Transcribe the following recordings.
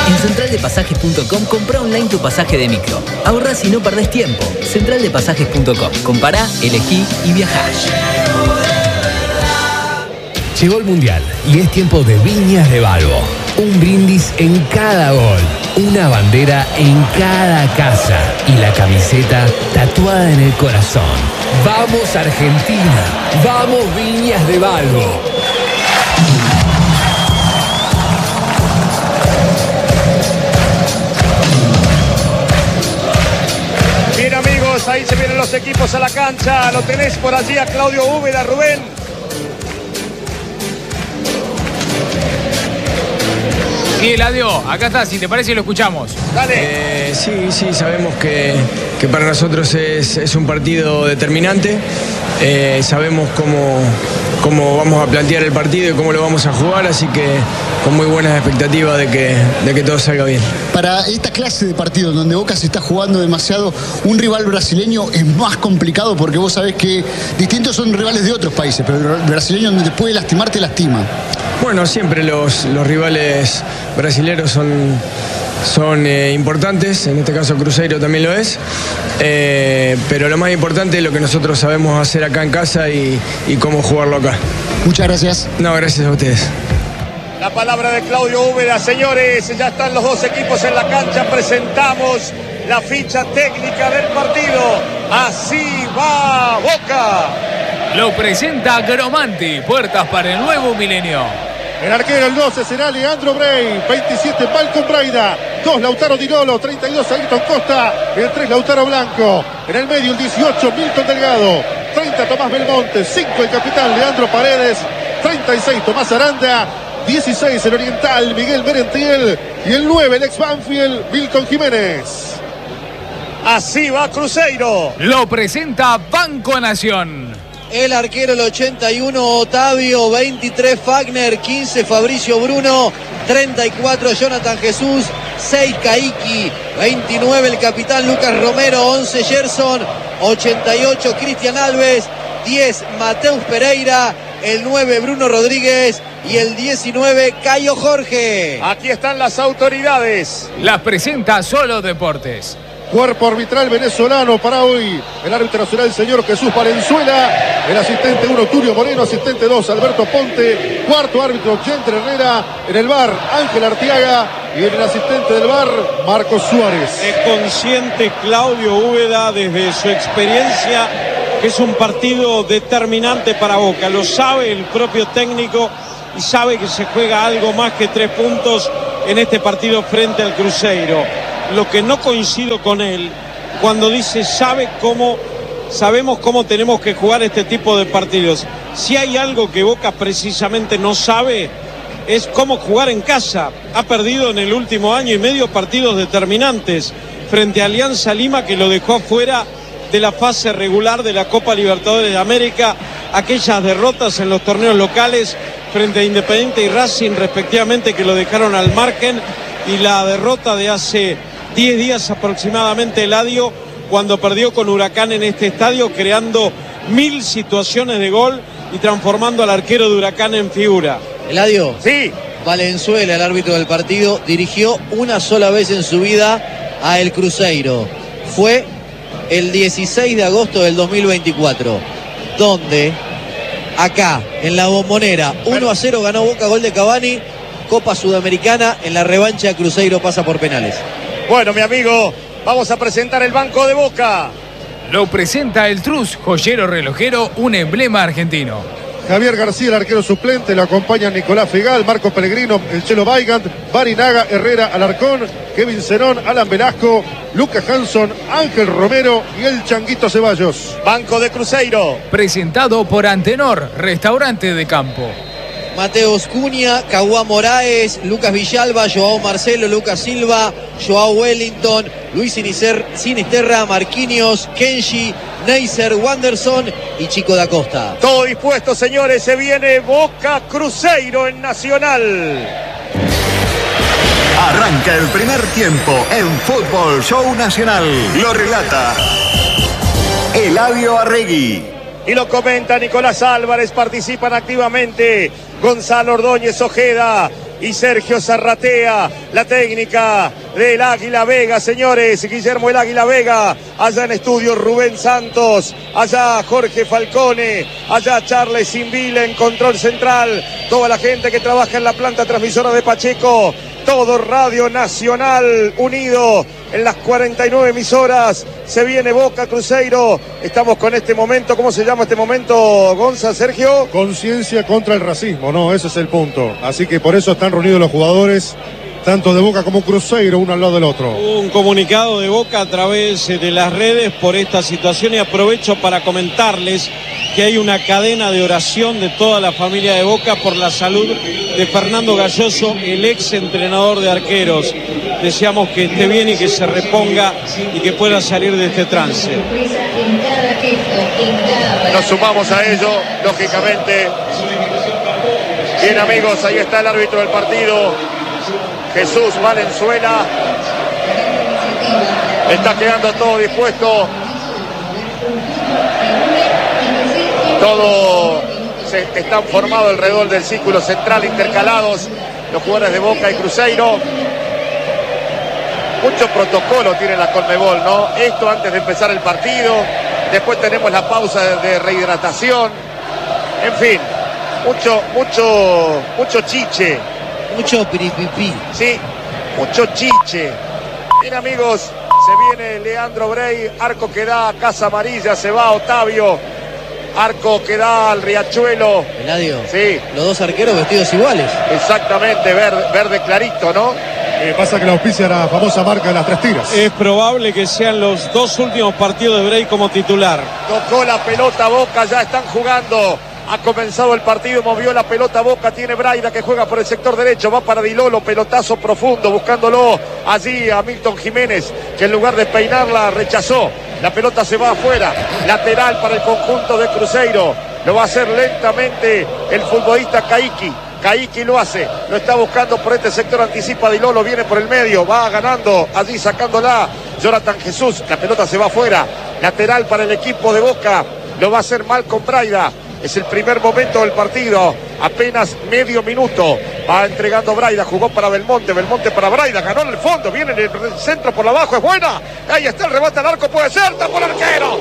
En centraldepasajes.com comprá online tu pasaje de micro. Ahorrás y no perdés tiempo. Centraldepasajes.com. Compará, elegí y viajá. Llegó el Mundial y es tiempo de Viñas de Balbo. Un brindis en cada gol, una bandera en cada casa y la camiseta tatuada en el corazón. ¡Vamos Argentina! ¡Vamos Viñas de Balbo! Bien amigos, ahí se vienen los equipos a la cancha. Lo tenés por allí a Claudio Úbeda, Rubén. Sí, Eladio, acá está, si te parece lo escuchamos. Dale. Sí, sabemos que para nosotros es un partido determinante. Sabemos cómo vamos a plantear el partido y cómo lo vamos a jugar, así que con muy buenas expectativas de que todo salga bien. Para esta clase de partido donde Boca se está jugando demasiado, un rival brasileño es más complicado porque vos sabés que distintos son rivales de otros países, pero el brasileño donde te puede lastimar, te lastima. Bueno, siempre los rivales brasileños son importantes, en este caso Cruzeiro también lo es, pero lo más importante es lo que nosotros sabemos hacer acá en casa y cómo jugarlo acá. Muchas gracias. No, gracias a ustedes. La palabra de Claudio Úbeda, señores, ya están los dos equipos en la cancha, presentamos la ficha técnica del partido. Así va Boca. Lo presenta Gromanti, puertas para el nuevo milenio. El arquero, el 12, será Leandro Bray. 27, Malcolm Braida. 2, Lautaro Di Lolo. 32, Ayrton Costa. El 3, Lautaro Blanco. En el medio, el 18, Milton Delgado. 30, Tomás Belmonte. 5, el capitán Leandro Paredes. 36, Tomás Aranda. 16, el oriental Miguel Merentiel. Y el 9, el ex Banfield, Milton Jiménez. Así va Cruzeiro. Lo presenta Banco Nación. El arquero, el 81, Otavio. 23, Fagner. 15, Fabricio Bruno. 34, Jonathan Jesús. 6, Caiki. 29, el capitán Lucas Romero. 11, Gerson. 88, Cristian Alves. 10, Mateus Pereira. El 9, Bruno Rodríguez. Y el 19, Cayo Jorge. Aquí están las autoridades. Las presenta Solo Deportes. Cuerpo arbitral venezolano para hoy. El árbitro nacional, el señor Jesús Valenzuela. El asistente 1, Tulio Moreno. Asistente 2, Alberto Ponte. Cuarto árbitro, Genter Herrera. En el VAR, Ángel Artiaga. Y en el asistente del VAR, Marcos Suárez. Es consciente Claudio Úbeda desde su experiencia que es un partido determinante para Boca. Lo sabe el propio técnico y sabe que se juega algo más que 3 puntos en este partido frente al Cruzeiro. Lo que no coincido con él cuando dice sabemos cómo tenemos que jugar este tipo de partidos. Si hay algo que Boca precisamente no sabe es cómo jugar en casa. Ha perdido en el último año y medio partidos determinantes frente a Alianza Lima, que lo dejó afuera de la fase regular de la Copa Libertadores de América, aquellas derrotas en los torneos locales frente a Independiente y Racing respectivamente, que lo dejaron al margen, y la derrota de hace 10 días aproximadamente, Eladio, cuando perdió con Huracán en este estadio, creando 1000 situaciones de gol y transformando al arquero de Huracán en figura. Eladio. Sí. Valenzuela, el árbitro del partido, dirigió una sola vez en su vida a el Cruzeiro. Fue el 16 de agosto del 2024, donde acá, en la Bombonera, 1-0 ganó Boca, gol de Cavani. Copa Sudamericana, en la revancha Cruzeiro pasa por penales. Bueno, mi amigo, vamos a presentar el banco de Boca. Lo presenta el Trus, joyero relojero, un emblema argentino. Javier García, el arquero suplente, lo acompañan Nicolás Fegal, Marco Pellegrino, el Chelo Weigand, Barinaga, Herrera, Alarcón, Kevin Zenón, Alan Velasco, Lucas Hanson, Ángel Romero y el Changuito Ceballos. Banco de Cruzeiro. Presentado por Antenor, restaurante de campo. Mateos Cunha, Caguá Moraes, Lucas Villalba, Joao Marcelo, Lucas Silva, Joao Wellington, Luis Sinisterra, Marquinhos, Kenji, Neisser, Wanderson y Chico da Costa. Todo dispuesto, señores, se viene Boca Cruzeiro en Nacional. Arranca el primer tiempo en Fútbol Show Nacional. Lo relata Eladio Arregui. Y lo comenta Nicolás Álvarez, participan activamente Gonzalo Ordóñez Ojeda, y Sergio Zarratea. La técnica del Águila Vega, señores. Guillermo el Águila Vega. Allá en estudio Rubén Santos. Allá Jorge Falcone. Allá Charles Invile en control central. Toda la gente que trabaja en la planta transmisora de Pacheco. Todo Radio Nacional unido en las 49 emisoras. Se viene Boca Cruzeiro. Estamos con este momento. ¿Cómo se llama este momento, Gonza, Sergio? Conciencia contra el racismo, no, ese es el punto. Así que por eso están reunidos los jugadores, tanto de Boca como Cruzeiro, uno al lado del otro. Un comunicado de Boca a través de las redes por esta situación, y aprovecho para comentarles que hay una cadena de oración de toda la familia de Boca por la salud de Fernando Galloso, el ex entrenador de arqueros. Deseamos que esté bien y que se reponga y que pueda salir de este trance. Nos sumamos a ello, lógicamente. Bien, amigos, ahí está el árbitro del partido, Jesús Valenzuela. Está quedando todo dispuesto. Todo están formados alrededor del círculo central, intercalados los jugadores de Boca y Cruzeiro. Mucho protocolo tiene la Conmebol, ¿no? Esto antes de empezar el partido. Después tenemos la pausa de rehidratación. En fin, mucho chiche. Mucho piripipí. Sí, mucho chiche. Bien, amigos, se viene Leandro Brey. Arco que da a Casa Amarilla, se va Otavio. Arco que da al Riachuelo. Eladio. Sí. Los dos arqueros vestidos iguales. Exactamente, verde clarito, ¿no? Pasa que la auspicia la famosa marca de las 3 tiras. Es probable que sean los 2 últimos partidos de Brey como titular. Tocó la pelota Boca, ya están jugando. Ha comenzado el partido, movió la pelota Boca, tiene Braida que juega por el sector derecho, va para Di Lolo, pelotazo profundo, buscándolo allí a Milton Jiménez, que en lugar de peinarla rechazó. La pelota se va afuera, lateral para el conjunto de Cruzeiro. Lo va a hacer lentamente el futbolista Caiki. Caiki lo hace, lo está buscando por este sector, anticipa Di Lolo, viene por el medio, va ganando allí sacándola Jonathan Jesús. La pelota se va afuera, lateral para el equipo de Boca, lo va a hacer Malcolm Braida. Es el primer momento del partido, apenas medio minuto. Va entregando Braida, jugó para Belmonte, Belmonte para Braida, ganó en el fondo, viene en el centro por abajo, es buena. Ahí está el remate al arco, puede ser, tapó el arquero,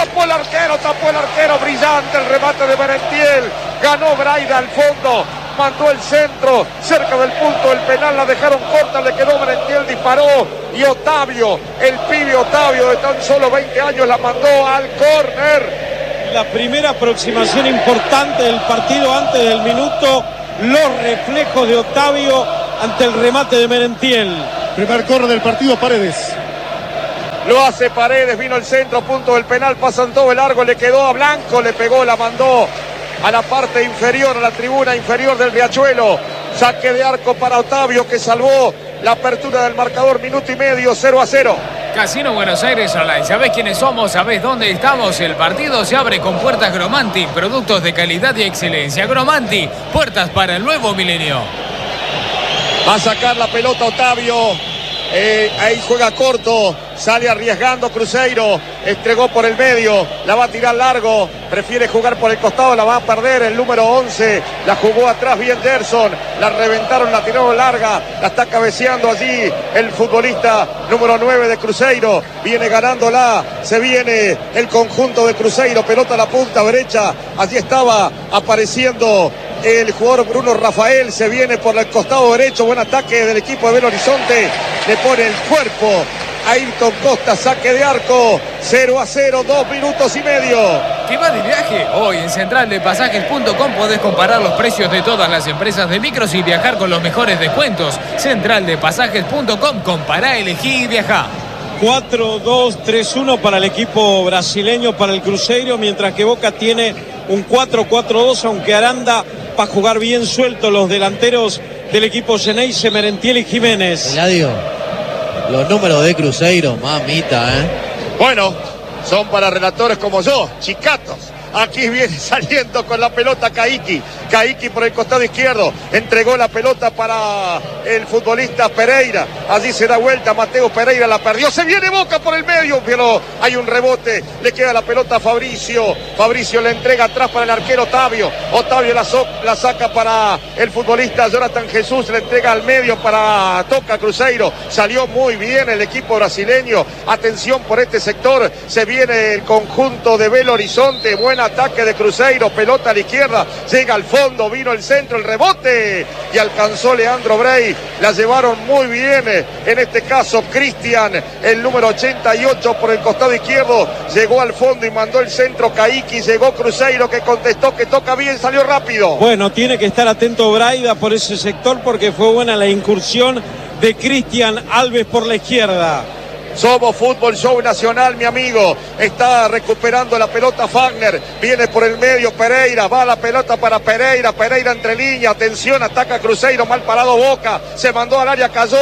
brillante el remate de Merentiel. Ganó Braida al fondo, mandó el centro, cerca del punto del penal, la dejaron corta, le quedó Merentiel, disparó. Y Otavio, el pibe Otavio de tan solo 20 años, la mandó al córner. La primera aproximación importante del partido antes del minuto, los reflejos de Otavio ante el remate de Merentiel. Primer córner del partido, Paredes. Lo hace Paredes, vino el centro, punto del penal, pasan todo el largo, le quedó a Blanco, le pegó, la mandó a la parte inferior, a la tribuna inferior del Riachuelo. Saque de arco para Otavio, que salvó la apertura del marcador, minuto y medio, 0-0. Casino Buenos Aires Online. ¿Sabés quiénes somos? ¿Sabés dónde estamos? El partido se abre con puertas Gromanti. Productos de calidad y excelencia. Gromanti, puertas para el nuevo milenio. Va a sacar la pelota Otavio. Ahí juega corto. Sale arriesgando Cruzeiro. Entregó por el medio. La va a tirar largo. Prefiere jugar por el costado. La va a perder el número 11. La jugó atrás bien Gerson. La reventaron, la tiraron larga. La está cabeceando allí el futbolista número 9 de Cruzeiro. Viene ganándola. Se viene el conjunto de Cruzeiro. Pelota a la punta derecha. Allí estaba apareciendo el jugador Bruno Rafael. Se viene por el costado derecho. Buen ataque del equipo de Belo Horizonte. Le pone el cuerpo Ayrton Costa, saque de arco. 0-0, 2 minutos y medio. ¿Qué va de viaje? Hoy en centraldepasajes.com podés comparar los precios de todas las empresas de micros y viajar con los mejores descuentos. Centraldepasajes.com, compará, elegí y viajá. 4-2-3-1 para el equipo brasileño, para el Cruzeiro, mientras que Boca tiene un 4-4-2, aunque Aranda va a jugar bien suelto los delanteros del equipo Geneise, Merentiel y Jiménez. Eladio, los números de Cruzeiro, mamita, Bueno, son para relatores como yo, chicatos. Aquí viene saliendo con la pelota Caíqui. Caíqui por el costado izquierdo. Entregó la pelota para el futbolista Pereira. Allí se da vuelta Mateo Pereira, la perdió. Se viene Boca por el medio, pero hay un rebote. Le queda la pelota a Fabricio. Fabricio le entrega atrás para el arquero Otavio. Otavio la saca para el futbolista Jonathan Jesús. Le entrega al medio para Toca Cruzeiro. Salió muy bien el equipo brasileño. Atención por este sector. Se viene el conjunto de Belo Horizonte. Buen ataque de Cruzeiro. Pelota a la izquierda. Llega al fondo. Vino el centro. El rebote. Y alcanzó Leandro Brey. La llevaron muy bien. En este caso, Cristian, el número 88 por el costado izquierdo. Llegó al fondo y mandó el centro Caíqui. Llegó Cruzeiro que contestó que toca bien. Salió rápido. Bueno, tiene que estar atento Braida por ese sector porque fue buena la incursión de Cristian Alves por la izquierda. Somos Fútbol Show Nacional, mi amigo. Está recuperando la pelota Fagner. Viene por el medio Pereira. Va la pelota para Pereira. Pereira entre líneas. Atención, ataca Cruzeiro. Mal parado Boca. Se mandó al área. Cayó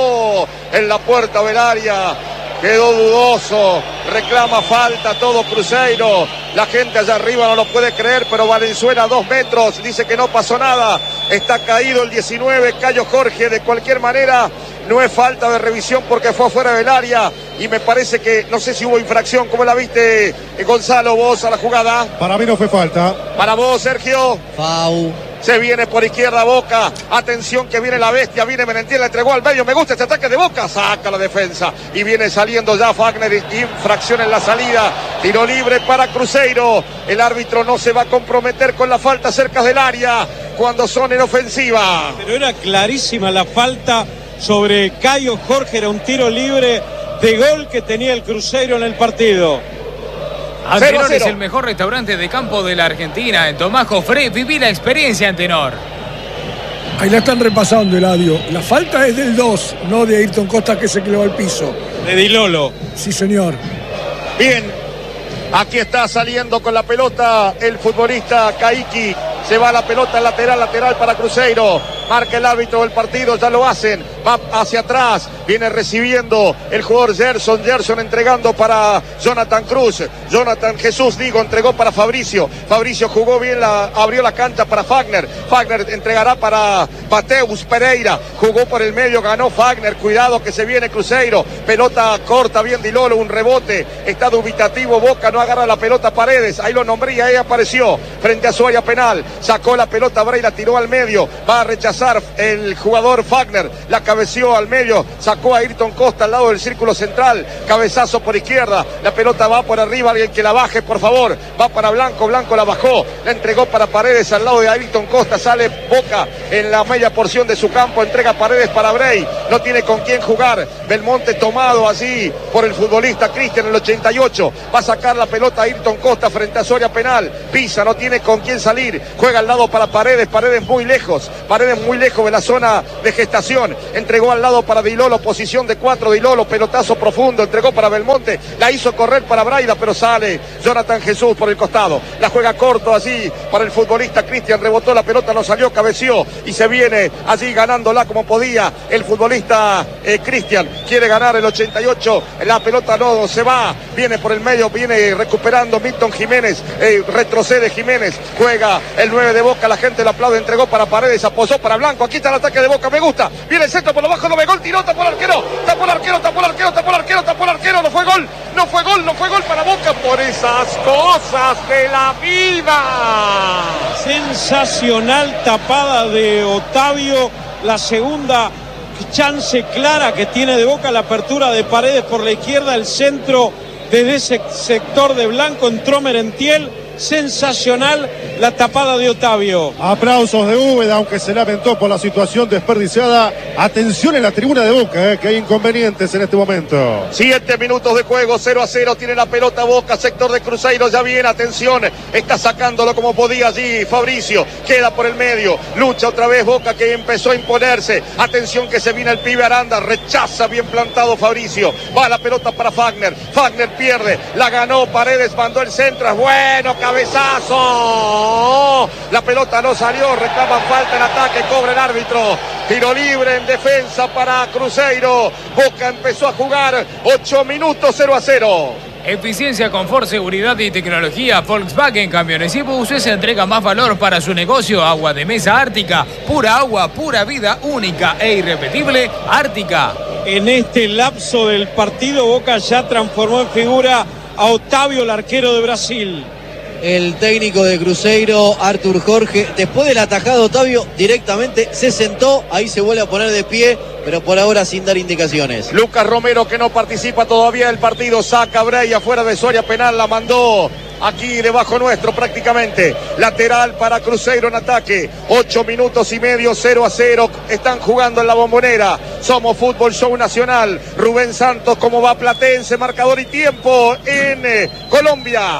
en la puerta del área. Quedó dudoso. Reclama falta todo Cruzeiro. La gente allá arriba no lo puede creer, pero Valenzuela a 2 metros. Dice que no pasó nada. Está caído el 19, Cayo Jorge. De cualquier manera, no es falta de revisión porque fue fuera del área. Y me parece que, no sé si hubo infracción. ¿Cómo la viste, Gonzalo, vos a la jugada? Para mí no fue falta. Para vos, Sergio. Fau. Se viene por izquierda Boca. Atención que viene la bestia. Viene Merentiel, la entregó al medio. Me gusta este ataque de Boca. Saca la defensa. Y viene saliendo ya Fagner. Infracción en la salida. Tiro libre para Cruzeiro. El árbitro no se va a comprometer con la falta cerca del área cuando son en ofensiva. Pero era clarísima la falta sobre Cayo Jorge. Era un tiro libre de gol que tenía el Cruzeiro en el partido. Antenor es el mejor restaurante de campo de la Argentina. En Tomás Jofré viví la experiencia, Antenor. Ahí la están repasando, Eladio. La falta es del 2, no de Ayrton Costa que se clavó al piso. De Di Lolo. Sí, señor. Bien, aquí está saliendo con la pelota el futbolista Caíqui. Se va la pelota lateral para Cruzeiro. Marca el árbitro del partido, ya lo hacen. Va hacia atrás, viene recibiendo el jugador Gerson entregando para Jonathan Cruz. Jonathan Jesús, entregó para Fabricio. Fabricio jugó bien, abrió la cancha para Fagner. Fagner entregará para Mateus Pereira. Jugó por el medio, ganó Fagner. Cuidado que se viene Cruzeiro. Pelota corta, bien Di Lolo, un rebote. Está dubitativo Boca, no agarra la pelota Paredes. Ahí lo nombré, ahí apareció frente a su área penal. Sacó la pelota Brey, la tiró al medio. Va a rechazar el jugador Fagner. La cabeció al medio. Sacó a Ayrton Costa al lado del círculo central. Cabezazo por izquierda. La pelota va por arriba. Alguien que la baje, por favor. Va para Blanco. Blanco la bajó. La entregó para Paredes al lado de Ayrton Costa. Sale Boca en la media porción de su campo. Entrega Paredes para Brey. No tiene con quién jugar. Belmonte tomado así por el futbolista Cristian, el 88. Va a sacar la pelota Ayrton Costa frente a su área penal. Pisa, no tiene con quién salir. Juega al lado para Paredes. Paredes muy lejos. Paredes muy lejos de la zona de gestación. Entregó al lado para Di Lolo. Posición de 4 Di Lolo. Pelotazo profundo. Entregó para Belmonte. La hizo correr para Braida, pero sale Jonathan Jesús por el costado. La juega corto así para el futbolista Cristian. Rebotó la pelota, no salió, cabeció. Y se viene allí ganándola como podía el futbolista Cristian. Quiere ganar el 88. La pelota no se va. Viene por el medio. Viene recuperando Milton Jiménez. Retrocede Jiménez. Juega el 9 de Boca. La gente lo aplaude. Entregó para Paredes. Aposó para Blanco. Aquí está el ataque de Boca. Me gusta. Viene el centro por lo bajo. No ve gol. Tiró. Tapó el arquero. Tapó el arquero. Tapó el arquero. Tapó el arquero. Tapó el arquero. No fue gol. No fue gol. No fue gol para Boca. Por esas cosas de la vida. Sensacional tapada de Otavio. La segunda chance clara que tiene de Boca. La apertura de Paredes por la izquierda. El centro desde ese sector de Blanco. Entró Merentiel. Sensacional la tapada de Otavio. Aplausos de Úbeda, aunque se lamentó por la situación desperdiciada. Atención en la tribuna de Boca, que hay inconvenientes en este momento. 7 minutos de juego, 0-0. Tiene la pelota Boca, sector de Cruzeiro. Ya viene, atención. Está sacándolo como podía allí Fabricio. Queda por el medio. Lucha otra vez Boca, que empezó a imponerse. Atención que se viene el pibe Aranda. Rechaza bien plantado Fabricio. Va la pelota para Fagner. Fagner pierde. La ganó Paredes. Mandó el centro. Es bueno. Cabezazo. La pelota no salió. Reclaman falta en ataque. Cobra el árbitro. Tiro libre en defensa para Cruzeiro. Boca empezó a jugar. 8 minutos, 0-0. Eficiencia, confort, seguridad y tecnología. Volkswagen Camiones y Buses entrega más valor para su negocio. Agua de mesa Ártica. Pura agua, pura vida, única e irrepetible. Ártica. En este lapso del partido, Boca ya transformó en figura a Otávio, el arquero de Brasil. El técnico de Cruzeiro, Arthur Jorge, después del atajado Otávio, directamente se sentó, ahí se vuelve a poner de pie, pero por ahora sin dar indicaciones. Lucas Romero, que no participa todavía del partido, saca a Bray afuera de su área penal, la mandó aquí debajo nuestro prácticamente. Lateral para Cruzeiro en ataque. 8 minutos y medio, 0-0. Están jugando en la Bombonera. Somos Fútbol Show Nacional. Rubén Santos, ¿cómo va Platense? Marcador y tiempo en Colombia.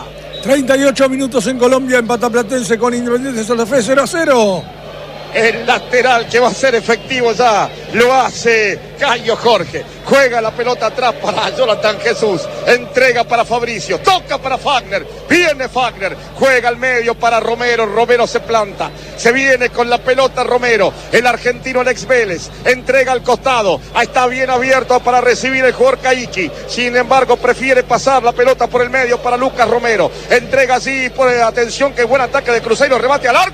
38 minutos en Colombia, empata Platense con Independiente Santa Fe, 0-0. El lateral que va a ser efectivo ya lo hace Cayo Jorge. Juega la pelota atrás para Jonathan Jesús. Entrega para Fabricio. Toca para Fagner. Viene Fagner. Juega al medio para Romero. Romero se planta. Se viene con la pelota Romero. El argentino Alex Vélez. Entrega al costado. Ahí está bien abierto para recibir el jugador Caiki. Sin embargo, prefiere pasar la pelota por el medio para Lucas Romero. Entrega así. Atención, que buen ataque de Cruzeiro. Remate al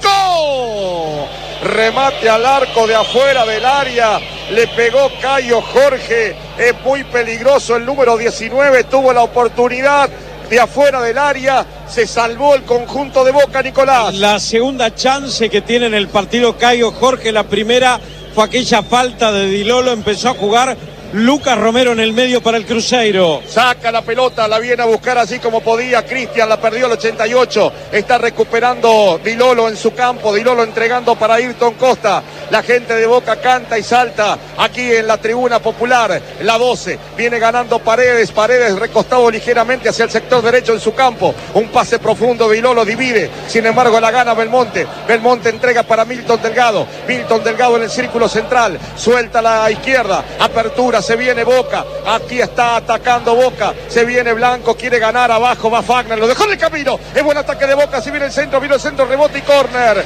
arco. Remate al arco de afuera del área. Le pegó Cayo Jorge. Es muy peligroso el número 19. Tuvo la oportunidad de afuera del área. Se salvó el conjunto de Boca, Nicolás. La segunda chance que tiene en el partido Cayo Jorge. La primera fue aquella falta de Di Lolo. Empezó a jugar Lucas Romero en el medio para el Cruzeiro. Saca la pelota, la viene a buscar así como podía. Cristian la perdió al 88. Está recuperando Di Lolo en su campo. Di Lolo entregando para Ayrton Costa. La gente de Boca canta y salta aquí en la tribuna popular. La 12. Viene ganando Paredes. Paredes recostado ligeramente hacia el sector derecho en su campo. Un pase profundo. Di Lolo divide. Sin embargo, la gana Belmonte. Belmonte entrega para Milton Delgado. Milton Delgado en el círculo central. Suelta a la izquierda. Apertura. Se viene Boca, aquí está atacando Boca, se viene Blanco, quiere ganar, abajo va Fagner, lo dejó en el camino, es buen ataque de Boca, si viene el centro, rebote y córner,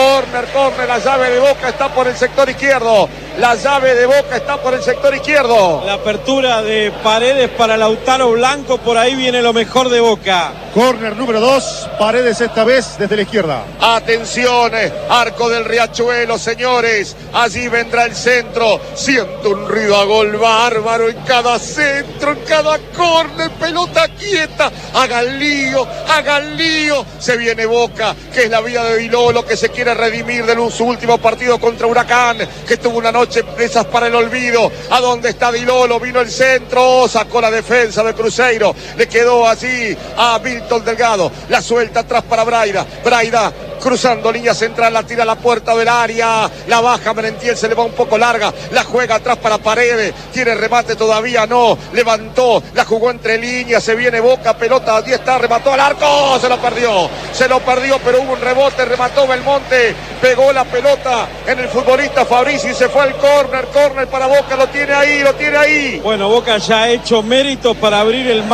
la llave de Boca está por el sector izquierdo, la llave de Boca está por el sector izquierdo. La apertura de Paredes para Lautaro Blanco, por ahí viene lo mejor de Boca. Córner número 2, Paredes esta vez desde la izquierda. Atención, arco del Riachuelo, señores, allí vendrá el centro, siento un ruido a gol bárbaro en cada centro, en cada córner, pelota quieta, hagan lío, se viene Boca, que es la vida de Di Lolo, que se quiere redimir de su último partido contra Huracán, que tuvo una noche de esas para el olvido. ¿A dónde está Di Lolo? Vino el centro, sacó la defensa de Cruzeiro, le quedó así a Milton Delgado, la suelta atrás para Braida, cruzando línea central, la tira a la puerta del área, la baja Merentiel, se le va un poco larga, la juega atrás para Paredes, tiene remate todavía, no, levantó, la jugó entre líneas, se viene Boca, pelota, allí está, remató al arco, se lo perdió, pero hubo un rebote, remató Belmonte, pegó la pelota en el futbolista Fabricio y se fue al córner para Boca, lo tiene ahí. Bueno, Boca ya ha hecho mérito para abrir el